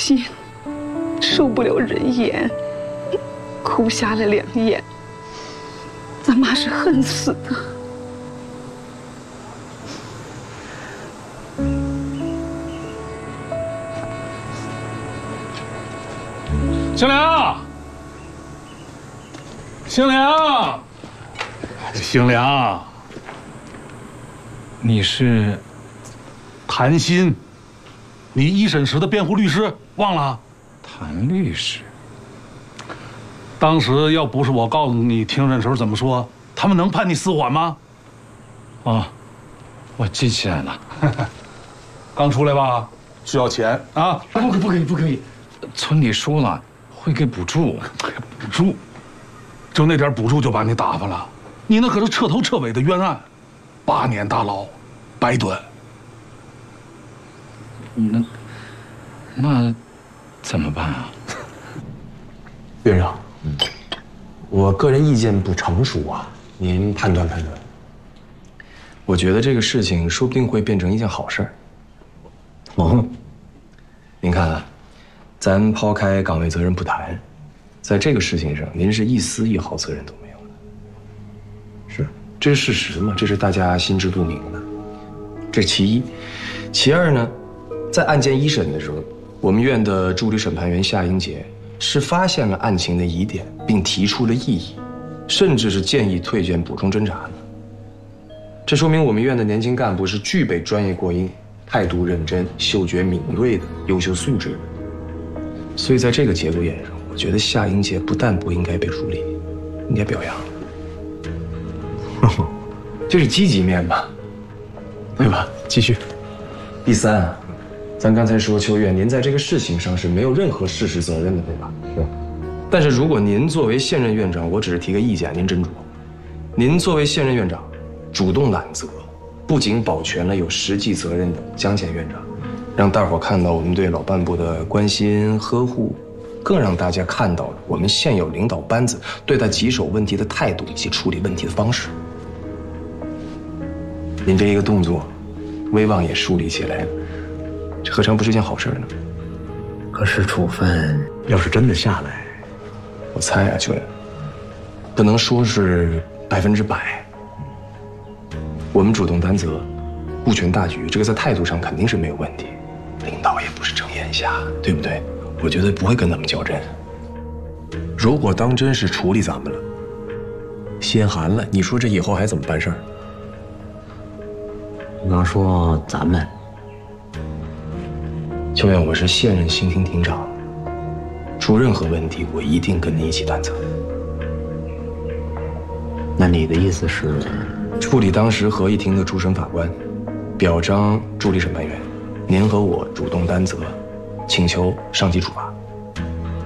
心受不了人言，哭瞎了2眼。咱妈是恨死的。 兴良，兴良，兴良， 你是谭鑫，你一审时的辩护律师，忘了？ 谭律师。 当时要不是我告诉你庭审时候怎么说，他们能判你死缓吗？ 哦，我记起来了。 刚出来吧，需要钱啊！ 不可以，村里说了会给补助。 补助，就那点补助就把你打发了，你那可是彻头彻尾的冤案，8年大牢，白蹲。 那怎么办啊？ 院长，我个人意见不成熟啊，您判断判断。 我觉得这个事情说不定会变成一件好事儿。 哦， 您看啊，咱抛开岗位责任不谈，在这个事情上，您是一丝一毫责任都没有的。是，这是事实嘛，这是大家心知肚明的。这是其一。其二呢，在案件1审的时候，我们院的助理审判员夏英杰是发现了案情的疑点，并提出了异议，甚至是建议退卷补充侦查的。这说明我们院的年轻干部是具备专业过硬、态度认真、嗅觉敏锐的优秀素质的。所以在这个节骨眼上，我觉得夏英杰不但不应该被处理，应该表扬。这是积极面吧，对吧？ 继续。 第三啊，咱刚才说邱院，您在这个事情上是没有任何事实责任的，对吧？是。但是如果您作为现任院长，我只是提个意见，您斟酌。您作为现任院长，主动揽责，不仅保全了有实际责任的江前院长，让大伙看到我们对老干部的关心呵护，更让大家看到了我们现有领导班子对待棘手问题的态度以及处理问题的方式。您这一个动作，威望也树立起来了，这何尝不是件好事呢？ 可是处分要是真的下来， 我猜啊，邱院，不能说是100%。我们主动担责，顾全大局，这个在态度上肯定是没有问题。领导也不是睁眼瞎，对不对？我觉得不会跟咱们较真。 如果当真是处理咱们了，心寒了，你说这以后还怎么办事儿？ 你刚说咱们， 邱院，我是现任刑庭庭长，出任何问题，我一定跟你一起担责。 那你的意思是？ 处理当时合议庭的主审法官，表彰助理审判员，您和我主动担责，请求上级处罚。